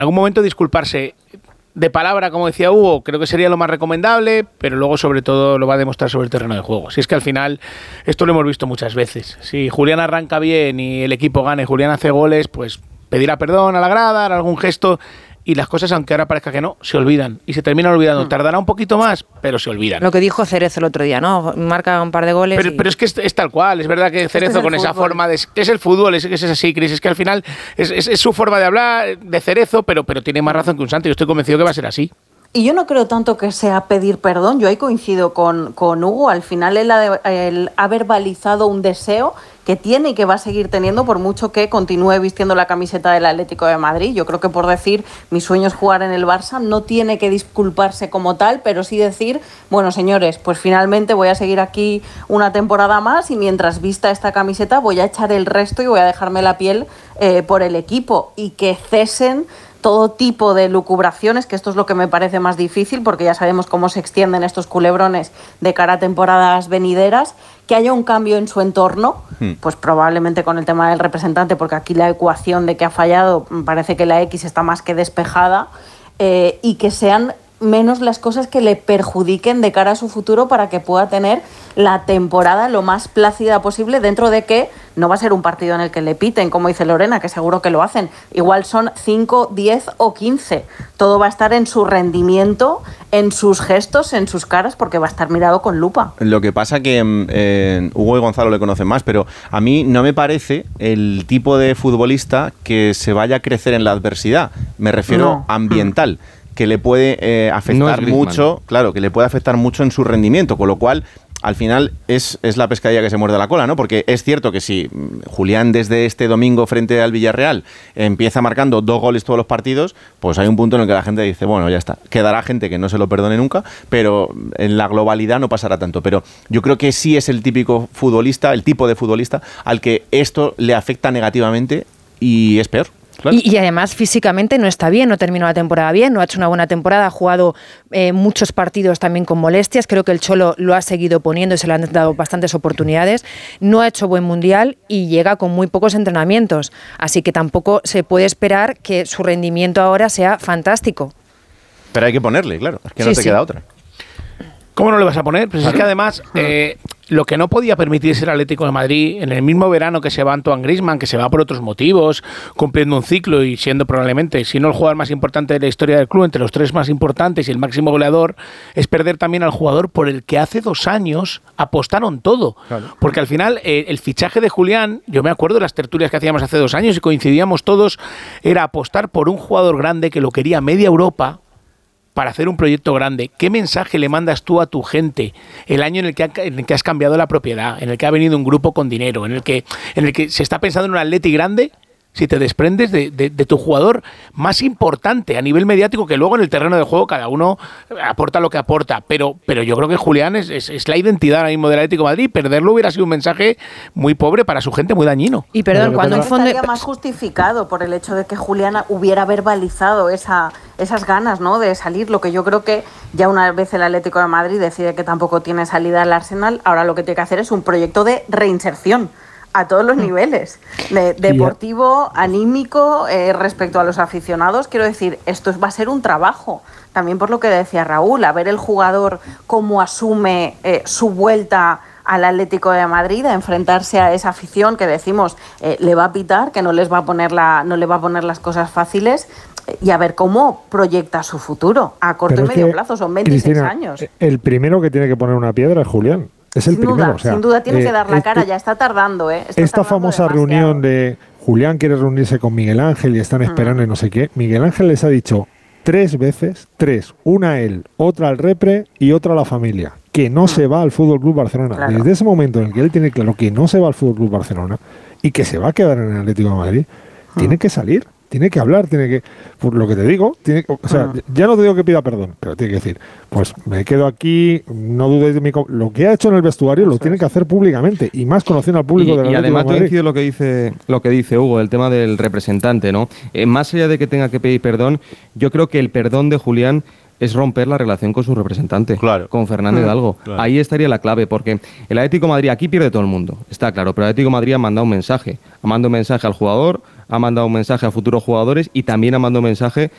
algún momento disculparse de palabra, como decía Hugo, creo que sería lo más recomendable, pero luego sobre todo lo va a demostrar sobre el terreno de juego. Si es que al final, esto lo hemos visto muchas veces, si Julián arranca bien y el equipo gana y Julián hace goles, pues pedirá perdón a la grada, hará algún gesto, y las cosas, aunque ahora parezca que no, se olvidan y se terminan olvidando. Tardará un poquito más, pero se olvidan. Lo que dijo Cerezo el otro día, ¿no? Marca un par de goles. Pero es que es tal cual. Es verdad que Cerezo con esa forma de... Es el fútbol, es así, Cris. Es que al final es su forma de hablar de Cerezo, pero tiene más razón que un santo. Yo estoy convencido que va a ser así. Y yo no creo tanto que sea pedir perdón, yo ahí coincido con Hugo, al final el ha verbalizado un deseo que tiene y que va a seguir teniendo por mucho que continúe vistiendo la camiseta del Atlético de Madrid. Yo creo que por decir mi sueño es jugar en el Barça no tiene que disculparse como tal, pero sí decir, bueno señores, pues finalmente voy a seguir aquí una temporada más y mientras vista esta camiseta voy a echar el resto y voy a dejarme la piel por el equipo y que cesen todo tipo de lucubraciones, que esto es lo que me parece más difícil, porque ya sabemos cómo se extienden estos culebrones de cara a temporadas venideras, que haya un cambio en su entorno, pues probablemente con el tema del representante, porque aquí la ecuación de que ha fallado parece que la X está más que despejada, y que sean menos las cosas que le perjudiquen de cara a su futuro para que pueda tener la temporada lo más plácida posible, dentro de que no va a ser un partido en el que le piten, como dice Lorena, que seguro que lo hacen. Igual son 5, 10 o 15. Todo va a estar en su rendimiento, en sus gestos, en sus caras, porque va a estar mirado con lupa. Lo que pasa que Hugo y Gonzalo le conocen más, pero a mí no me parece el tipo de futbolista que se vaya a crecer en la adversidad. Me refiero ambiental. Que le puede afectar mucho, claro, que le puede afectar mucho en su rendimiento, con lo cual al final es la pescadilla que se muerde la cola, ¿no? Porque es cierto que si Julián desde este domingo frente al Villarreal empieza marcando 2 goles todos los partidos, pues hay un punto en el que la gente dice, bueno, ya está, quedará gente que no se lo perdone nunca, pero en la globalidad no pasará tanto. Pero yo creo que sí es el típico futbolista, el tipo de futbolista al que esto le afecta negativamente y es peor. Claro. Y además físicamente no está bien, no terminó la temporada bien, no ha hecho una buena temporada, ha jugado muchos partidos también con molestias, creo que el Cholo lo ha seguido poniendo y se le han dado bastantes oportunidades, no ha hecho buen mundial y llega con muy pocos entrenamientos, así que tampoco se puede esperar que su rendimiento ahora sea fantástico. Pero hay que ponerle, claro, es que no te queda otra. ¿Cómo no le vas a poner? Pues es que además lo que no podía permitirse el Atlético de Madrid en el mismo verano que se va Antoine Griezmann, que se va por otros motivos, cumpliendo un ciclo y siendo probablemente, si no el jugador más importante de la historia del club, entre los 3 más importantes y el máximo goleador, es perder también al jugador por el que hace 2 años apostaron todo. Claro. Porque al final el fichaje de Julián, yo me acuerdo de las tertulias que hacíamos hace 2 años y coincidíamos todos, era apostar por un jugador grande que lo quería media Europa para hacer un proyecto grande. ¿Qué mensaje le mandas tú a tu gente el año en el que has cambiado la propiedad, en el que ha venido un grupo con dinero, en el que se está pensando en un Atleti grande? Si te desprendes de tu jugador más importante a nivel mediático, que luego en el terreno de juego cada uno aporta lo que aporta, pero yo creo que Julián es la identidad ahora mismo del Atlético de Madrid. Perderlo hubiera sido un mensaje muy pobre para su gente, muy dañino. Y perdón, cuando en fondo estaría más justificado por el hecho de que Julián hubiera verbalizado esas ganas, ¿no?, de salir. Lo que yo creo que ya una vez el Atlético de Madrid decide que tampoco tiene salida al Arsenal, ahora lo que tiene que hacer es un proyecto de reinserción a todos los niveles, deportivo, anímico, respecto a los aficionados. Quiero decir, esto va a ser un trabajo, también por lo que decía Raúl, a ver el jugador cómo asume su vuelta al Atlético de Madrid, a enfrentarse a esa afición que decimos le va a pitar, que no le va a poner las cosas fáciles, y a ver cómo proyecta su futuro a corto y medio plazo. Son 26 Cristina, años. El primero que tiene que poner una piedra es Julián. Es el primero. Sin duda tiene que dar la cara, ya está tardando. Esta famosa reunión de Julián quiere reunirse con Miguel Ángel y están esperando y no sé qué. Miguel Ángel les ha dicho 3 veces, una a él, otra al repre y otra a la familia, que no se va al Fútbol Club Barcelona. Claro. Desde ese momento en el que él tiene claro que no se va al Fútbol Club Barcelona y que se va a quedar en el Atlético de Madrid, tiene que salir. Tiene que hablar, tiene que... Por lo que te digo, o sea, ya no te digo que pida perdón, pero tiene que decir, pues me quedo aquí, no dudes de mi... Lo que ha hecho en el vestuario lo tiene que hacer públicamente, y más conociendo al público de la Atlético de Madrid. Y además coincide lo que dice Hugo, el tema del representante, ¿no? Más allá de que tenga que pedir perdón, yo creo que el perdón de Julián es romper la relación con su representante, con Fernández Hidalgo. Claro. Ahí estaría la clave, porque el Atlético de Madrid, aquí pierde todo el mundo, está claro, pero el Atlético de Madrid ha mandado un mensaje al jugador, ha mandado un mensaje a futuros jugadores y también ha mandado un mensaje